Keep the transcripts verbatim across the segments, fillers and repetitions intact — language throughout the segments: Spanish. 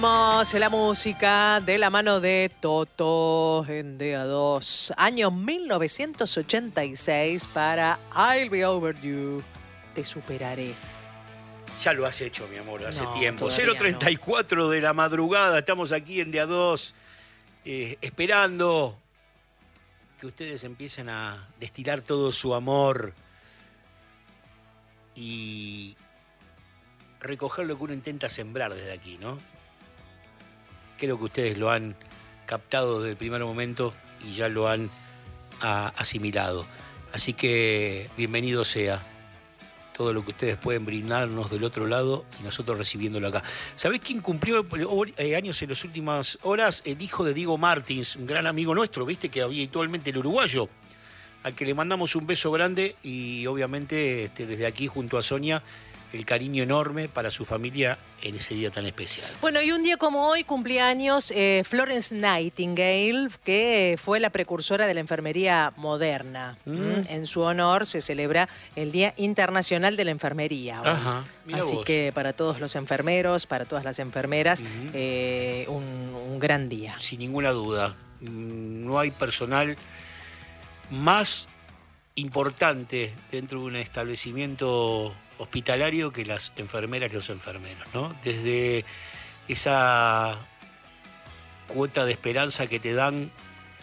La música de la mano de Toto en D A dos, año mil novecientos ochenta y seis para I'll Be Over You, Te Superaré. Ya lo has hecho, mi amor, hace No, tiempo. todavía cero treinta y cuatro no. de la madrugada, estamos aquí en D A dos, eh, esperando que ustedes empiecen a destilar todo su amor y recoger lo que uno intenta sembrar desde aquí, ¿no? Creo que ustedes lo han captado desde el primer momento y ya lo han a, asimilado. Así que bienvenido sea todo lo que ustedes pueden brindarnos del otro lado y nosotros recibiéndolo acá. ¿Sabés quién cumplió eh, años en las últimas horas? El hijo de Diego Martins, un gran amigo nuestro, ¿viste? Que habitualmente el uruguayo, al que le mandamos un beso grande y obviamente este, desde aquí junto a Sonia, el cariño enorme para su familia en ese día tan especial. Bueno, y un día como hoy cumplía años eh, Florence Nightingale, que fue la precursora de la enfermería moderna. Mm. En su honor se celebra el Día Internacional de la Enfermería hoy. Ajá, mira Así vos. que para todos los enfermeros, para todas las enfermeras, Uh-huh. eh, un, un gran día. Sin ninguna duda. No hay personal más importante dentro de un establecimiento hospitalario que las enfermeras y los enfermeros, ¿no? Desde esa cuota de esperanza que te dan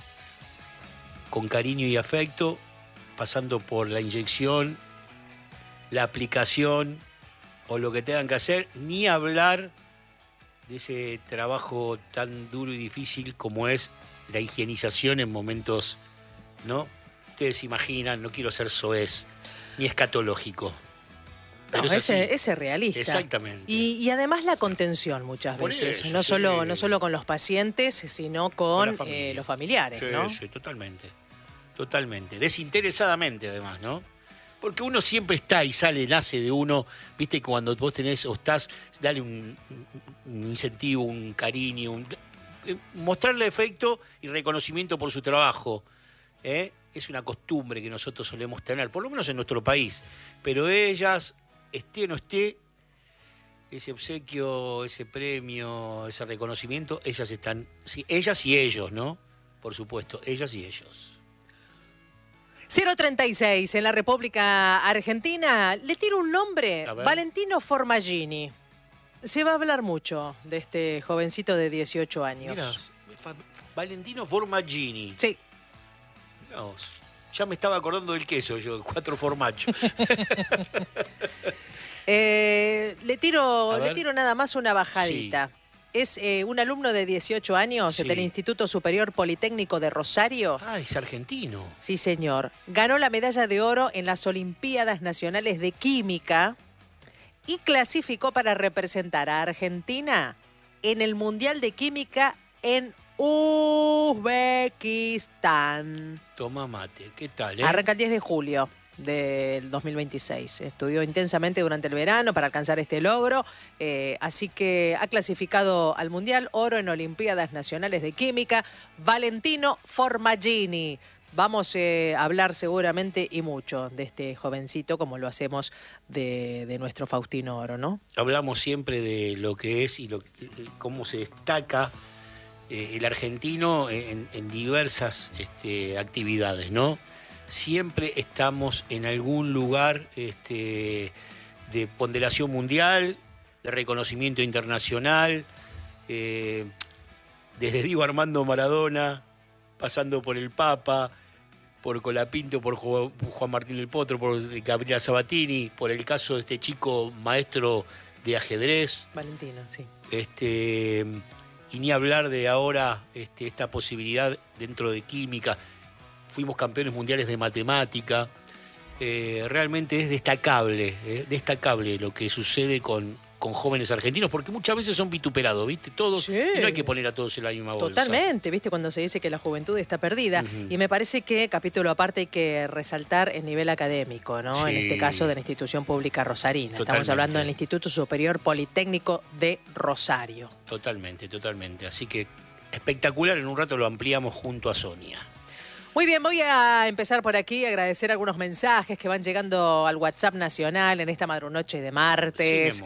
con cariño y afecto, pasando por la inyección, la aplicación o lo que tengan que hacer, ni hablar de ese trabajo tan duro y difícil como es la higienización en momentos, ¿no? Ustedes imaginan, no quiero ser soez ni escatológico. No, Es ese, ese realista. Exactamente. Y, y además la contención muchas Por veces, eso, no, sí. solo, no solo con los pacientes, sino con, Con la eh, los familiares, Sí, ¿no? sí, totalmente. Totalmente. Desinteresadamente, además, ¿no? Porque uno siempre está y sale, nace de uno, viste, cuando vos tenés o estás, dale un, un incentivo, un cariño, un, eh, mostrarle afecto y reconocimiento por su trabajo, ¿eh? Es una costumbre que nosotros solemos tener, por lo menos en nuestro país. Pero ellas, esté o no esté, ese obsequio, ese premio, ese reconocimiento, ellas están, sí, ellas y ellos, ¿no? Por supuesto, ellas y ellos. cero treinta y seis en la República Argentina. Le tiro un nombre, Valentino Formaggini. Se va a hablar mucho de este jovencito de dieciocho años. Mirá, Fa- Valentino Formaggini. Sí. Mirá vos. Ya me estaba acordando del queso yo, cuatro formaggio. eh, le, tiro, A le ver. tiro nada más una bajadita. Es eh, un alumno de dieciocho años Sí. del Instituto Superior Politécnico de Rosario. Ah, es argentino. Sí, señor. Ganó la medalla de oro en las Olimpiadas Nacionales de Química y clasificó para representar a Argentina en el Mundial de Química en Uzbekistán. Toma mate, ¿qué tal, eh? Arranca el diez de julio del dos mil veintiséis. Estudió intensamente durante el verano para alcanzar este logro, eh, así que ha clasificado al Mundial, oro en Olimpiadas Nacionales de Química, Valentino Formaggini. Vamos eh, a hablar seguramente y mucho de este jovencito, como lo hacemos de, de nuestro Faustino Oro, ¿no? Hablamos siempre de lo que es y lo, cómo se destaca eh, el argentino en, en diversas este, actividades, ¿no? Siempre estamos en algún lugar este, de ponderación mundial, de reconocimiento internacional, eh, desde Diego Armando Maradona, pasando por el Papa, por Colapinto, por Juan Martín del Potro, por Gabriela Sabatini, por el caso de este chico maestro de ajedrez. Valentino, sí. Este, y ni hablar de ahora este, esta posibilidad dentro de química. Fuimos campeones mundiales de matemática. Eh, realmente es destacable, eh, destacable lo que sucede con, con jóvenes argentinos, porque muchas veces son vituperados, ¿viste? Todos, Sí. y no hay que poner a todos en la misma bolsa. Totalmente, ¿viste? Cuando se dice que la juventud está perdida. Uh-huh. Y me parece que, capítulo aparte, hay que resaltar el nivel académico, ¿no? Sí. En este caso de la institución pública rosarina. Estamos Totalmente. hablando del Instituto Superior Politécnico de Rosario. Totalmente, totalmente. Así que espectacular, en un rato lo ampliamos junto a Sonia. Muy bien, voy a empezar por aquí, agradecer algunos mensajes que van llegando al WhatsApp nacional en esta madrunoche de martes. Sí, mi amor.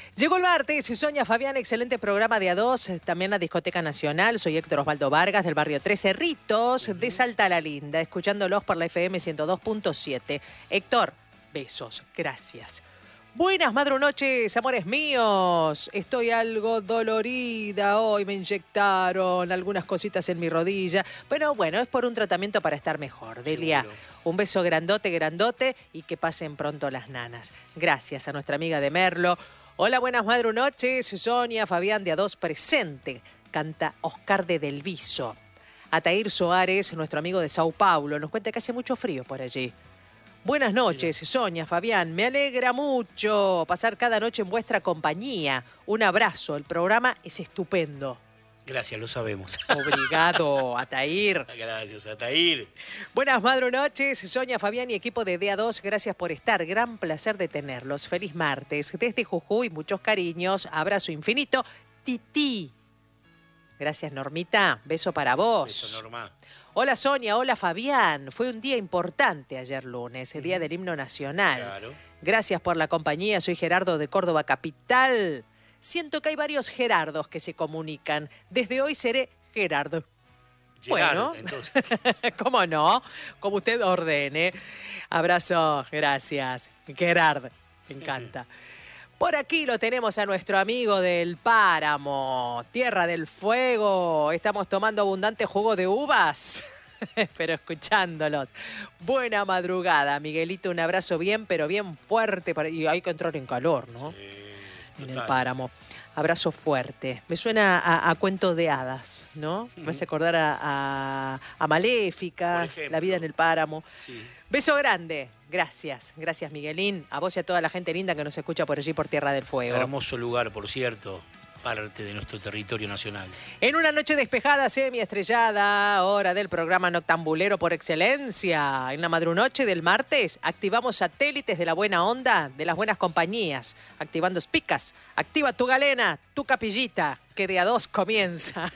Llegó el martes, Sonia Fabián, excelente programa de A dos, también la Discoteca Nacional. Soy Héctor Osvaldo Vargas, del barrio Tres Cerritos, uh-huh. de Salta la Linda, escuchándolos por la F M ciento dos punto siete. Héctor, besos, gracias. Buenas madrunoches, amores míos. Estoy algo dolorida hoy, me inyectaron algunas cositas en mi rodilla, pero bueno, es por un tratamiento para estar mejor. Delia, seguro. Un beso grandote, grandote y que pasen pronto las nanas. Gracias a nuestra amiga de Merlo. Hola, buenas madrunoches, Sonia Fabián de A dos presente. Canta Oscar de Del Viso. Atair Soares, nuestro amigo de Sao Paulo, nos cuenta que hace mucho frío por allí. Buenas noches, Sonia Fabián. Me alegra mucho pasar cada noche en vuestra compañía. Un abrazo, el programa es estupendo. Gracias, lo sabemos. Obrigado, Atair. Gracias, Atair. Buenas madrunoches, Sonia Fabián y equipo de D A dos. Gracias por estar. Gran placer de tenerlos. Feliz martes. Desde Jujuy, muchos cariños. Abrazo infinito. Tití. Gracias, Normita. Beso para vos. Beso, Norma. Hola, Sonia. Hola, Fabián. Fue un día importante ayer lunes, el día del himno nacional. Claro. Gracias por la compañía. Soy Gerardo de Córdoba Capital. Siento que hay varios Gerardos que se comunican. Desde hoy seré Gerardo. Gerardo, bueno, entonces. ¿Cómo no? Como usted ordene. Abrazo, gracias. Gerard, me encanta. Por aquí lo tenemos a nuestro amigo del Páramo, Tierra del Fuego. Estamos tomando abundante jugo de uvas, pero escuchándolos. Buena madrugada, Miguelito. Un abrazo bien, pero bien fuerte. Para... Y hay que entrar en calor, ¿no? Sí. En el Páramo. Abrazo fuerte. Me suena a, a cuento de hadas, ¿no? Uh-huh. Me hace acordar a, a, a Maléfica, La vida en el Páramo. Sí. Beso grande. Gracias. Gracias, Miguelín. A vos y a toda la gente linda que nos escucha por allí, por Tierra del Fuego. Hermoso lugar, por cierto. Parte de nuestro territorio nacional. En una noche despejada, semiestrellada, hora del programa noctambulero por excelencia. En la madrunoche del martes, activamos satélites de la buena onda, de las buenas compañías. Activando spicas. Activa tu galena, tu capillita, que de A dos comienza.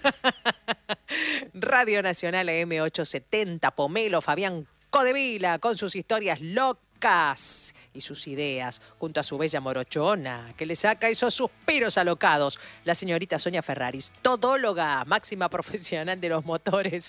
Radio Nacional M ochocientos setenta, Pomelo, Fabián Codevila, con sus historias locas y sus ideas, junto a su bella morochona, que le saca esos suspiros alocados, la señorita Sonia Ferraris, todóloga, máxima profesional de los motores,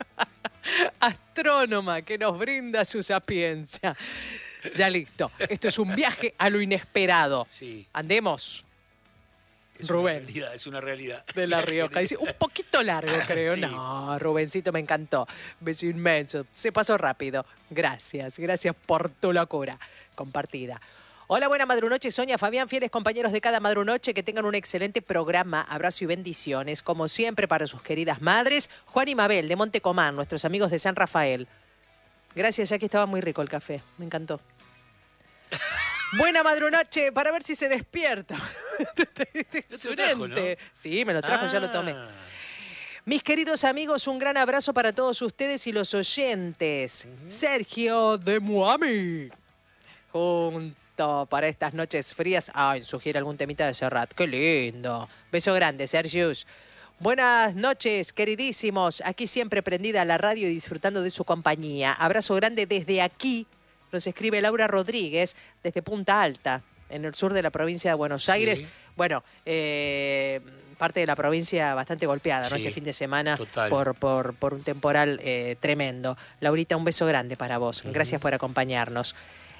astrónoma, que nos brinda su sapiencia. Ya listo, esto es un viaje a lo inesperado. Sí. Andemos. Es Rubén. Una realidad, es una realidad. De La Rioja. Dice, un poquito largo, creo. Sí. No, Rubencito, me encantó. Beso inmenso. Se pasó rápido. Gracias. Gracias por tu locura compartida. Hola, buena madrunoche, Sonia, Fabián, fieles compañeros de cada madrunoche. Que tengan un excelente programa. Abrazo y bendiciones. Como siempre, para sus queridas madres, Juan y Mabel, de Montecomán, nuestros amigos de San Rafael. Gracias, ya que estaba muy rico el café. Me encantó. Buena madrunoche, para ver si se despierta. ¿Te lo trajo, no? Sí, me lo trajo, ah. ya lo tomé. Mis queridos amigos, un gran abrazo para todos ustedes y los oyentes. Uh-huh. Sergio de Muami. Junto para estas noches frías. Ay, sugiere algún temita de Serrat. Qué lindo. Beso grande, Sergius. Buenas noches, queridísimos. Aquí siempre prendida a la radio y disfrutando de su compañía. Abrazo grande desde aquí. Nos escribe Laura Rodríguez desde Punta Alta, en el sur de la provincia de Buenos Aires. Sí. Bueno, eh, parte de la provincia bastante golpeada, ¿no? Sí, este fin de semana total. por, por, por un temporal eh, tremendo. Laurita, un beso grande para vos. Uh-huh. Gracias por acompañarnos.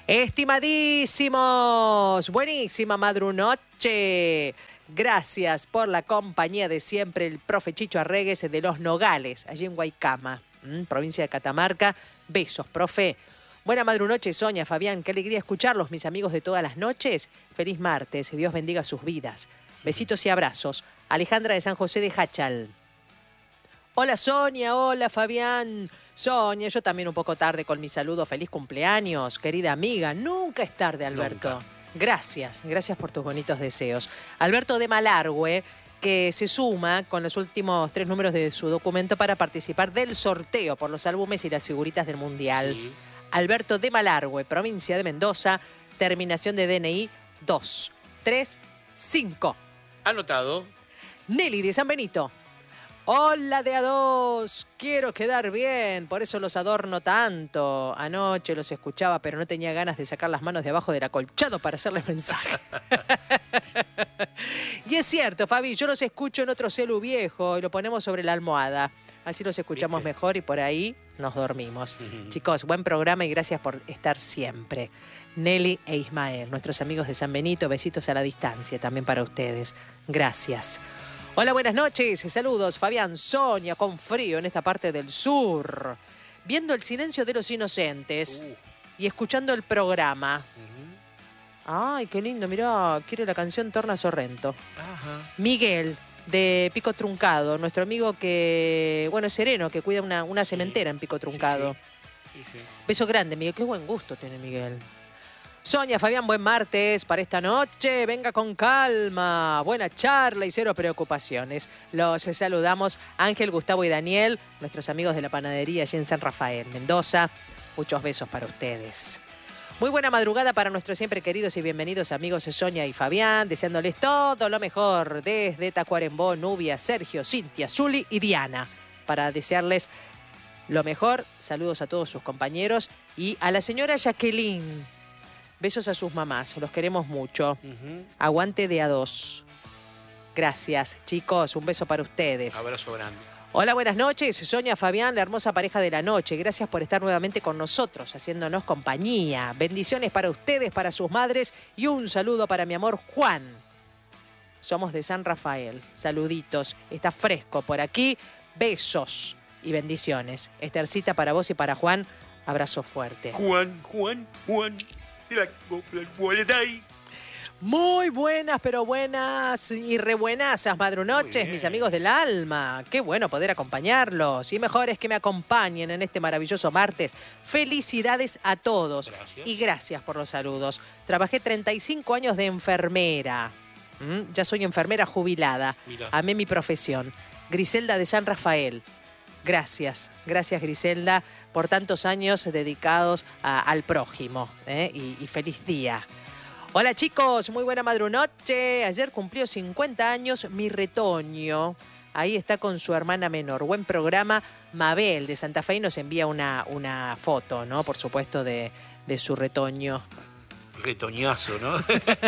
Estimadísimos, buenísima madrunoche. Gracias por la compañía de siempre, el profe Chicho Arregues de Los Nogales, allí en Guaycama, ¿m? provincia de Catamarca. Besos, profe. Buena madrunoche, Sonia, Fabián. Qué alegría escucharlos, mis amigos de todas las noches. Feliz martes. Dios bendiga sus vidas. Besitos y abrazos. Alejandra de San José de Hachal. Hola, Sonia. Hola, Fabián. Sonia, yo también un poco tarde con mi saludo. Feliz cumpleaños, querida amiga. Nunca es tarde, Alberto. Nunca. Gracias. Gracias por tus bonitos deseos. Alberto de Malargüe, que se suma con los últimos tres números de su documento para participar del sorteo por los álbumes y las figuritas del Mundial. Sí. Alberto de Malargüe, provincia de Mendoza, terminación de D N I dos tres cinco. Anotado. Nelly de San Benito. Hola de A dos, quiero quedar bien, por eso los adorno tanto. Anoche los escuchaba, pero no tenía ganas de sacar las manos de abajo del acolchado para hacerles mensaje. Y es cierto, Fabi, yo los escucho en otro celu viejo y lo ponemos sobre la almohada. Así los escuchamos ¿Viste? mejor y por ahí nos dormimos. Uh-huh. Chicos, buen programa y gracias por estar siempre. Nelly e Ismael, nuestros amigos de San Benito, besitos a la distancia también para ustedes. Gracias. Hola, buenas noches. Saludos, Fabián, Sonia, con frío en esta parte del sur. Viendo El silencio de los inocentes Uh. y escuchando el programa. Uh-huh. Ay, qué lindo, mirá, quiere la canción Torna Sorrento. Ajá. Miguel, de Pico Truncado, nuestro amigo que, bueno, es sereno, que cuida una, una cementera en Pico Truncado. Sí, sí. Sí, sí. Beso grande, Miguel, qué buen gusto tiene Miguel. Sonia, Fabián, buen martes para esta noche. Venga con calma, buena charla y cero preocupaciones. Los saludamos Ángel, Gustavo y Daniel, nuestros amigos de la panadería allí en San Rafael, Mendoza. Muchos besos para ustedes. Muy buena madrugada para nuestros siempre queridos y bienvenidos amigos Sonia y Fabián, deseándoles todo lo mejor desde Tacuarembó, Nubia, Sergio, Cintia, Zuli y Diana. Para desearles lo mejor, saludos a todos sus compañeros y a la señora Jacqueline. Besos a sus mamás, los queremos mucho. Uh-huh. Aguante de a dos. Gracias, chicos, un beso para ustedes. Abrazo grande. Hola, buenas noches. Sonia, Fabián, la hermosa pareja de la noche. Gracias por estar nuevamente con nosotros, haciéndonos compañía. Bendiciones para ustedes, para sus madres y un saludo para mi amor Juan. Somos de San Rafael. Saluditos. Está fresco por aquí. Besos y bendiciones. Estercita para vos y para Juan. Abrazo fuerte. Juan, Juan, Juan. De la copla, el boletai. Muy buenas, pero buenas y re buenasas madrunoches, mis amigos del alma. Qué bueno poder acompañarlos. Y mejor es que me acompañen en este maravilloso martes. Felicidades a todos. Gracias. Y gracias por los saludos. Trabajé treinta y cinco años de enfermera. ¿Mm? Ya soy enfermera jubilada. Mira. Amé mi profesión. Griselda de San Rafael. Gracias, gracias Griselda por tantos años dedicados a, al prójimo. ¿eh? Y, y feliz día. Hola chicos, muy buena madrunoche. Ayer cumplió cincuenta años mi retoño. Ahí está con su hermana menor. Buen programa. Mabel de Santa Fe y nos envía una, una foto, ¿no? Por supuesto, de, de su retoño. Retoñazo, ¿no?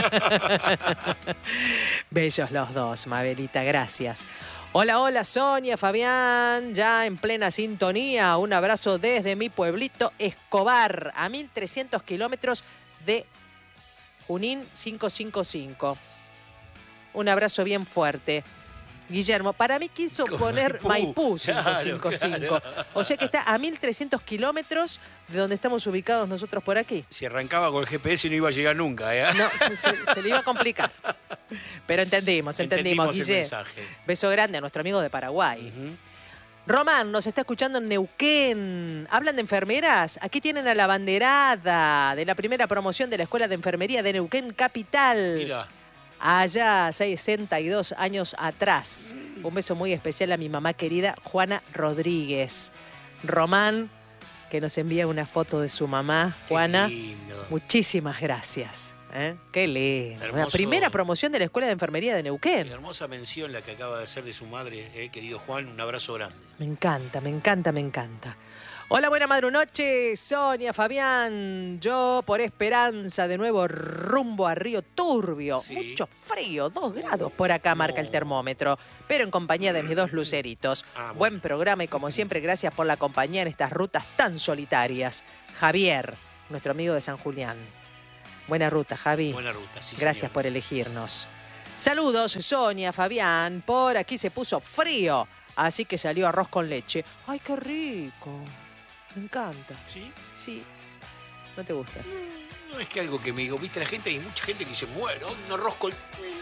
Bellos los dos, Mabelita, gracias. Hola, hola Sonia, Fabián, ya en plena sintonía. Un abrazo desde mi pueblito Escobar, a mil trescientos kilómetros de Junín quinientos cincuenta y cinco. Un abrazo bien fuerte. Guillermo, para mí quiso Con poner Maipú, Maipú quinientos cincuenta y cinco. claro, claro. O sea que está a mil trescientos kilómetros de donde estamos ubicados nosotros por aquí. Si arrancaba con el G P S no iba a llegar nunca, ¿eh? No, se, se- se le iba a complicar. Pero entendimos, entendimos, Entendimos el Guille. mensaje. Beso grande a nuestro amigo de Paraguay. Ujú. Román nos está escuchando en Neuquén. ¿Hablan de enfermeras? Aquí tienen a la banderada de la primera promoción de la Escuela de Enfermería de Neuquén Capital. Mira, Allá, sesenta y dos años atrás. Un beso muy especial a mi mamá querida, Juana Rodríguez. Román, que nos envía una foto de su mamá, qué Juana. lindo. Muchísimas gracias. ¿eh? Qué lindo. La Hermoso. primera promoción de la Escuela de Enfermería de Qué Neuquén. hermosa mención la que acaba de hacer de su madre, eh, querido Juan. Un abrazo grande. Me encanta, me encanta, me encanta. Hola, buena madrunoche, Sonia, Fabián. Yo por Esperanza, de nuevo rumbo a Río Turbio. Sí. Mucho frío, dos grados por acá marca el No. termómetro. Pero en compañía de mis dos luceritos. Ah, bueno. Buen programa y como siempre, gracias por la compañía en estas rutas tan solitarias. Javier, nuestro amigo de San Julián. Buena ruta, Javi. Buena ruta, sí, Gracias señor. por elegirnos. Saludos, Sonia, Fabián. Por aquí se puso frío, así que salió arroz con leche. ¡Ay, qué rico! Me encanta. ¿Sí? Sí. ¿No te gusta? No es que algo que me digo, viste, la gente, hay mucha gente que dice, bueno, un arroz con...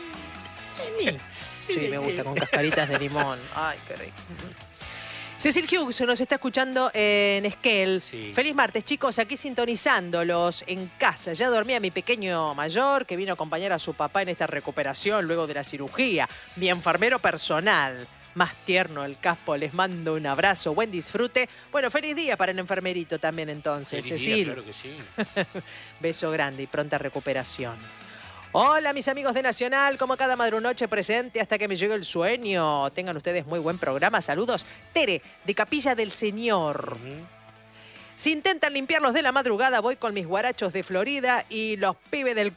Sí, me gusta, con cascaritas de limón. Ay, qué rico. Cecil Hughes nos está escuchando en Esquel. Sí. Feliz martes, chicos, aquí sintonizándolos en casa. Ya dormía mi pequeño mayor, que vino a acompañar a su papá en esta recuperación luego de la cirugía. Mi enfermero personal. Más tierno el caspo, les mando un abrazo, buen disfrute. Bueno, feliz día para el enfermerito también entonces, Feliz Cecil. día, claro que sí. Beso grande y pronta recuperación. Hola, mis amigos de Nacional, como cada madrunoche presente hasta que me llegue el sueño. Tengan ustedes muy buen programa. Saludos, Tere, de Capilla del Señor. Ujú. Si intentan limpiarlos de la madrugada, voy con mis guarachos de Florida y los pibes del club.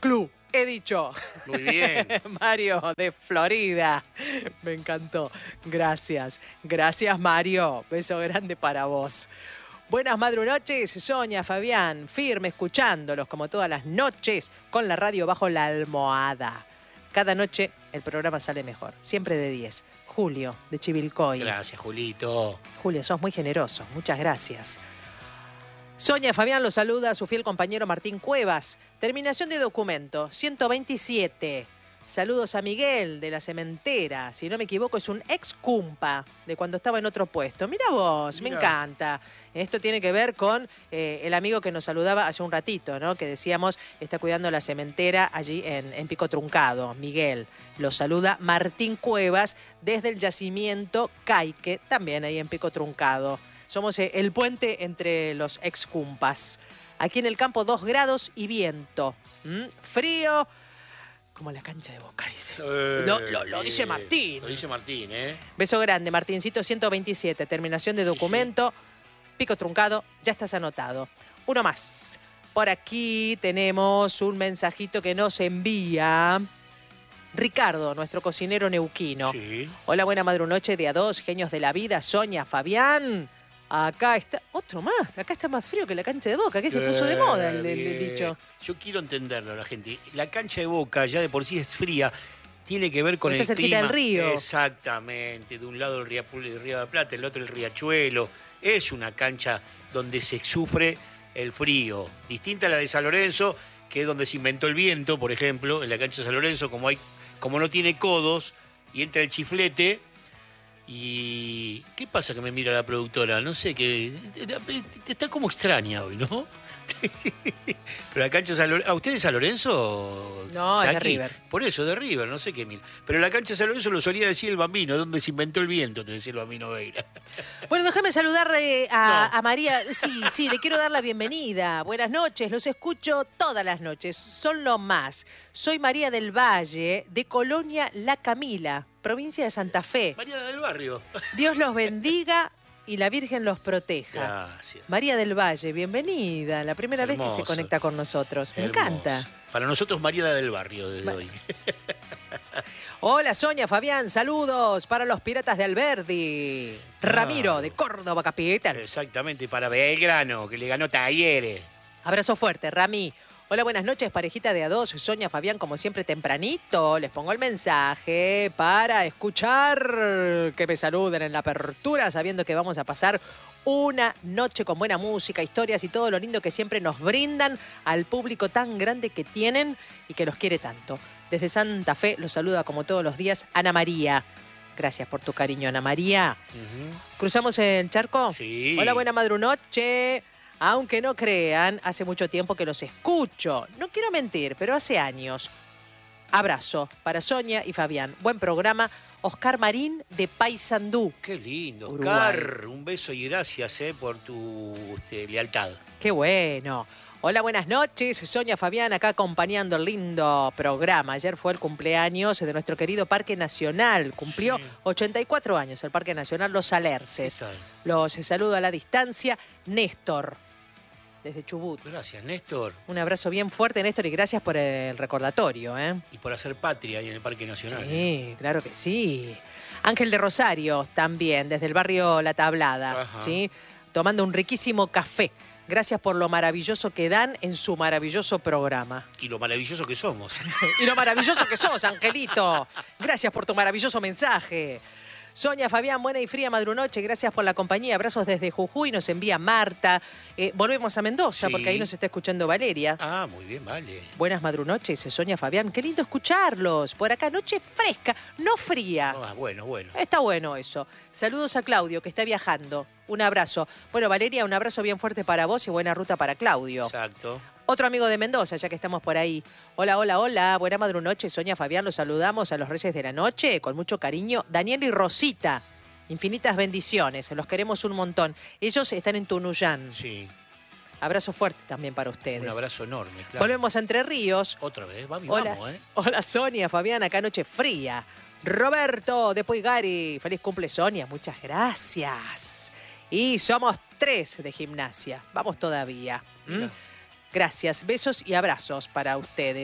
He dicho. Muy bien. Mario de Florida. Me encantó. Gracias. Gracias, Mario. Beso grande para vos. Buenas madrunoches, Sonia, Fabián. Firme escuchándolos como todas las noches con la radio bajo la almohada. Cada noche el programa sale mejor. Siempre de diez. Julio, de Chivilcoy. Gracias, Julito. Julio, sos muy generoso. Muchas gracias. Sonia Fabián lo saluda a su fiel compañero Martín Cuevas. Terminación de documento, ciento veintisiete. Saludos a Miguel de la Cementera. Si no me equivoco, es un ex cumpa de cuando estaba en otro puesto. Mira vos, Mirá. Me encanta. Esto tiene que ver con eh, el amigo que nos saludaba hace un ratito, ¿no? Que decíamos, está cuidando la cementera allí en, en Pico Truncado. Miguel. Lo saluda Martín Cuevas desde el yacimiento Caique, también ahí en Pico Truncado. Somos eh, el puente entre los ex cumpas. Aquí en el campo, dos grados y viento. ¿Mm? Frío. Como la cancha de Boca, dice. Eh, lo, lo, lo dice Martín. Lo dice Martín, ¿eh? Beso grande, Martincito, ciento veintisiete. Terminación de documento. Sí, sí. Pico Truncado, ya estás anotado. Uno más. Por aquí tenemos un mensajito que nos envía Ricardo, nuestro cocinero neuquino. Sí. Hola, buena madrunoche de a dos, genios de la vida, Sonia, Fabián. Acá está, otro más, acá está más frío que la cancha de Boca, que se puso de moda el, el, el dicho. Yo quiero entenderlo, la gente. La cancha de Boca ya de por sí es fría, tiene que ver con está el clima. Del río. Exactamente, de un lado el Río, el Río de la Plata, el otro el Riachuelo. Es una cancha donde se sufre el frío, distinta a la de San Lorenzo, que es donde se inventó el viento, por ejemplo, en la cancha de San Lorenzo, como, hay, como no tiene codos y entra el chiflete. ¿Y qué pasa que me mira la productora? No sé, que está como extraña hoy, ¿no? Pero la cancha San Lorenzo... ¿A ustedes de San Lorenzo? No, es de River. Por eso, de River, no sé qué mil. Pero la cancha San Lorenzo lo solía decir el Bambino, donde se inventó el viento, te decía el Bambino Veira. Bueno, déjame saludar eh, a, no. a María. Sí, sí, le quiero dar la bienvenida. Buenas noches, los escucho todas las noches. Son lo más. Soy María del Valle, de Colonia La Camila, provincia de Santa Fe. María del Barrio. Dios los bendiga y la Virgen los proteja. Gracias. María del Valle, bienvenida. La primera Hermoso. vez que se conecta con nosotros. Me Hermoso. encanta. Para nosotros, María del Barrio, desde Ma- hoy. Hola, Sonia, Fabián, saludos para los Piratas de Alberdi. Claro. Ramiro, de Córdoba, capital. Exactamente, para Belgrano, que le ganó Talleres. Abrazo fuerte, Rami. Hola, buenas noches, parejita de a dos. Sonia, Fabián, como siempre, tempranito. Les pongo el mensaje para escuchar que me saluden en la apertura, sabiendo que vamos a pasar una noche con buena música, historias y todo lo lindo que siempre nos brindan al público tan grande que tienen y que los quiere tanto. Desde Santa Fe los saluda como todos los días Ana María. Gracias por tu cariño, Ana María. Uh-huh. ¿Cruzamos el charco? Sí. Hola, buena madrunoche. Aunque no crean, hace mucho tiempo que los escucho. No quiero mentir, pero hace años. Abrazo para Sonia y Fabián. Buen programa. Oscar Marín de Paysandú. Qué lindo, Uruguay. Oscar. Un beso y gracias eh, por tu este, lealtad. Qué bueno. Hola, buenas noches. Sonia, Fabián, acá acompañando el lindo programa. Ayer fue el cumpleaños de nuestro querido Parque Nacional. Cumplió sí. ochenta y cuatro años el Parque Nacional Los Alerces. Los saludo a la distancia. Néstor, desde Chubut. Gracias, Néstor. Un abrazo bien fuerte, Néstor, y gracias por el recordatorio. ¿eh? Y por hacer patria ahí en el Parque Nacional. Sí, ¿eh? claro que sí. Ángel de Rosario, también, desde el barrio La Tablada, ¿sí? Tomando un riquísimo café. Gracias por lo maravilloso que dan en su maravilloso programa. Y lo maravilloso que somos. Y lo maravilloso que sos, Angelito. Gracias por tu maravilloso mensaje. Sonia, Fabián, buena y fría madrunoche. Gracias por la compañía. Abrazos desde Jujuy. Nos envía Marta. Eh, volvemos a Mendoza, sí. porque ahí nos está escuchando Valeria. Ah, muy bien, vale. Buenas madrunoches, Sonia, Fabián. Qué lindo escucharlos. Por acá, noche fresca, no fría. Ah, bueno, bueno. Está bueno eso. Saludos a Claudio, que está viajando. Un abrazo. Bueno, Valeria, un abrazo bien fuerte para vos y buena ruta para Claudio. Exacto. Otro amigo de Mendoza, ya que estamos por ahí. Hola, hola, hola. Buena madrunoche, Sonia, Fabián. Los saludamos a los Reyes de la Noche con mucho cariño. Daniel y Rosita. Infinitas bendiciones. Los queremos un montón. Ellos están en Tunuyán. Sí. Abrazo fuerte también para ustedes. Un abrazo enorme, claro. Volvemos a Entre Ríos. Otra vez, vamos, hola, vamos, ¿eh? Hola, Sonia, Fabián. Acá noche fría. Roberto de Puigari. Feliz cumple, Sonia. Muchas gracias. Y somos tres de gimnasia. Vamos todavía. ¿Mm? Gracias, besos y abrazos para ustedes.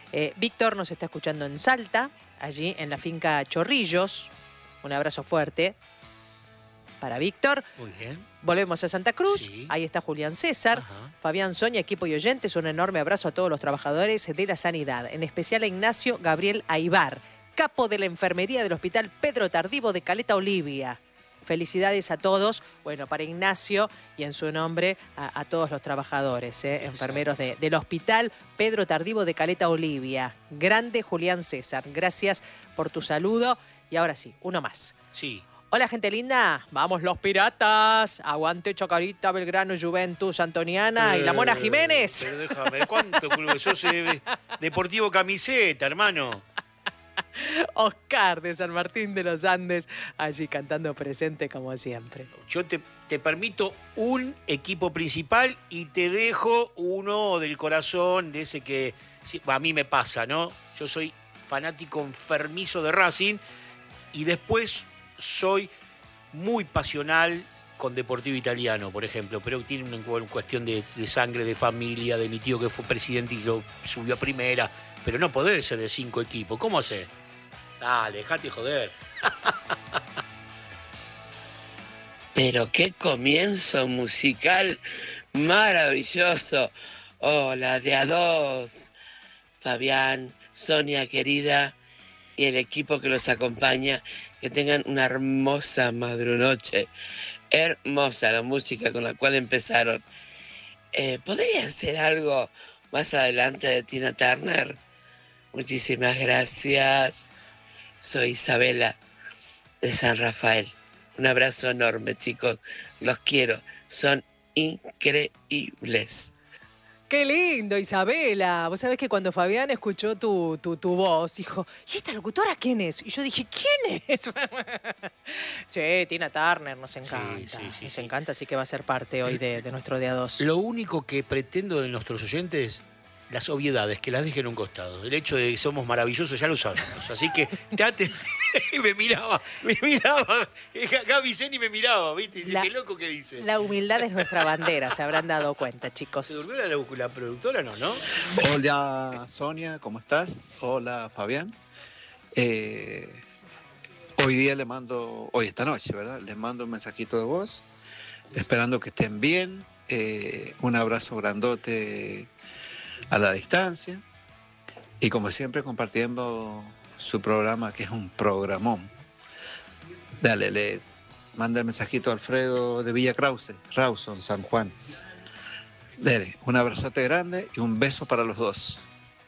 Eh, Víctor nos está escuchando en Salta, allí en la finca Chorrillos. Un abrazo fuerte para Víctor. Muy bien. Volvemos a Santa Cruz. Sí. Ahí está Julián César. Ajá. Fabián Soña, equipo y oyentes. Un enorme abrazo a todos los trabajadores de la sanidad. En especial a Ignacio Gabriel Aybar, capo de la enfermería del Hospital Pedro Tardivo de Caleta Olivia. Felicidades a todos. Bueno, para Ignacio y en su nombre a, a todos los trabajadores, ¿eh? enfermeros de, del Hospital Pedro Tardivo de Caleta Olivia. Grande Julián César. Gracias por tu saludo. Y ahora sí, uno más. Sí. Hola, gente linda. Vamos los piratas. Aguante Chacarita, Belgrano, Juventus, Antoniana y la Mona Jiménez. Pero déjame, ¿cuánto club? Sos eh, Deportivo Camiseta, hermano. Oscar de San Martín de los Andes, allí cantando presente como siempre. Yo te, te permito un equipo principal y te dejo uno del corazón, de ese que sí, a mí me pasa, ¿no? Yo soy fanático enfermizo de Racing y después soy muy pasional con Deportivo Italiano, por ejemplo, pero tiene una cuestión de, de sangre, de familia, de mi tío que fue presidente y lo subió a primera, pero no podés ser de cinco equipos. ¿Cómo haces? Dale, dejate joder. Pero qué comienzo musical maravilloso. Hola, de a dos. Fabián, Sonia querida y el equipo que los acompaña, que tengan una hermosa madrunoche. Hermosa la música con la cual empezaron. Eh, ¿Podría hacer algo más adelante de Tina Turner? Muchísimas gracias. Soy Isabela de San Rafael. Un abrazo enorme, chicos. Los quiero. Son increíbles. ¡Qué lindo, Isabela! Vos sabés que cuando Fabián escuchó tu, tu, tu voz, dijo, ¿y esta locutora quién es? Y yo dije, ¿quién es? Sí, Tina Turner, nos encanta. Sí, sí, sí, nos sí. encanta, así que va a ser parte hoy de, de nuestro Día dos. Lo único que pretendo de nuestros oyentes, las obviedades, que las dejen a un costado. El hecho de que somos maravillosos ya lo sabemos. Así que te y me miraba, me miraba. Gaby Zeni me miraba, ¿viste? Dice, La- qué loco que dice. La humildad es nuestra bandera, se habrán dado cuenta, ¿Se chicos. durmió la, la productora? No, ¿no? Hola Sonia, ¿cómo estás? Hola Fabián. Eh, hoy día le mando, hoy esta noche, ¿verdad? Les mando un mensajito de voz, esperando que estén bien. Eh, un abrazo grandote a la distancia. Y como siempre compartiendo su programa, que es un programón. Dale, les manda el mensajito a Alfredo de Villa Krause, Rawson, San Juan. Dale, un abrazote grande y un beso para los dos.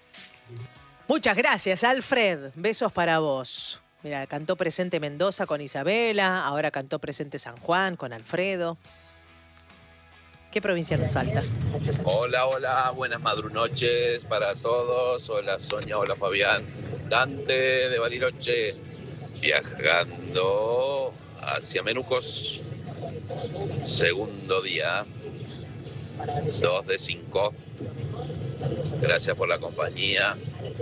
Muchas gracias, Alfred. Besos para vos. Mira, cantó presente Mendoza con Isabela, ahora cantó presente San Juan con Alfredo. ¿Qué provincia nos falta? Hola, hola, buenas madrunoches para todos. Hola Sonia, hola Fabián. Dante de Bariloche, viajando hacia Menucos. Segundo día, dos de cinco. Gracias por la compañía.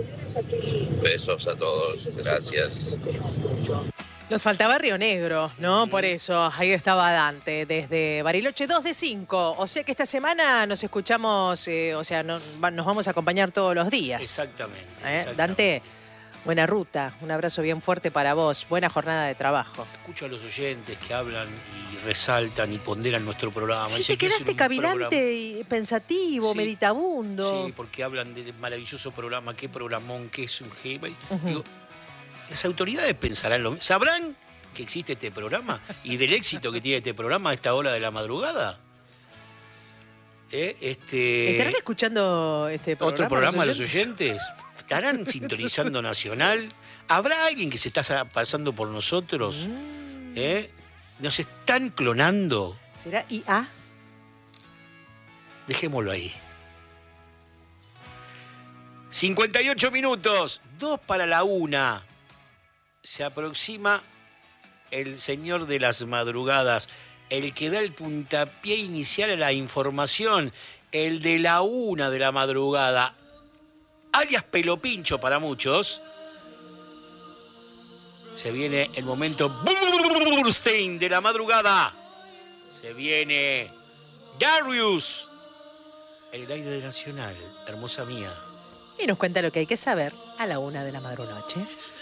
Besos a todos, gracias. Nos faltaba Río Negro, ¿no? Por eso, ahí estaba Dante, desde Bariloche, dos de cinco. O sea que esta semana nos escuchamos, eh, o sea, no- va- nos vamos a acompañar todos los días. Exactamente. ¿Eh? exactamente. Dante, buena ruta, un abrazo bien fuerte para vos, buena jornada de trabajo. Escucho a los oyentes que hablan y resaltan y ponderan nuestro programa. Sí, Dicen te que es quedaste un cavilante programa- y pensativo, Sí, meditabundo. Sí, porque hablan del maravilloso programa, qué programón, qué es un G. Ujú. Digo, las autoridades pensarán lo mismo. ¿Sabrán que existe este programa y del éxito que tiene este programa a esta hora de la madrugada? ¿Eh? Este, ¿Estarán escuchando este programa? ¿Otro programa los oyentes? ¿Estarán sintonizando Nacional? ¿Habrá alguien que se está pasando por nosotros? Mm, ¿Eh? ¿Nos están clonando? ¿Será I A? Dejémoslo ahí. cincuenta y ocho minutos, dos para la una. Se aproxima el señor de las madrugadas, el que da el puntapié inicial a la información, el de la una de la madrugada, alias Pelopincho para muchos. Se viene el momento Burstein de la madrugada. Se viene Darius. El aire de Nacional, hermosa mía. y nos cuenta lo que hay que saber a la una de la madrunoche.